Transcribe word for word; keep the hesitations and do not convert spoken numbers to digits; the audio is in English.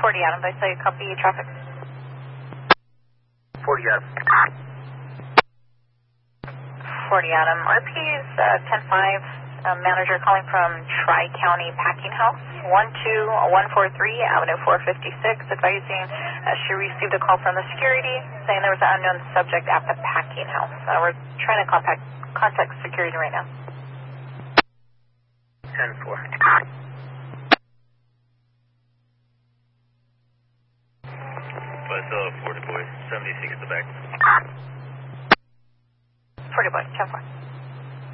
forty Adams, I say copy traffic. forty Adam. forty Adam, R P is uh, ten five, uh, manager calling from Tri-County Packing House, one two one four three Avenue four fifty-six, advising uh, she received a call from the security saying there was an unknown subject at the packing house. Uh, we're trying to contact, contact security right now. ten four. But uh, forty boy, seventy-six at the back. forty boy, ten four.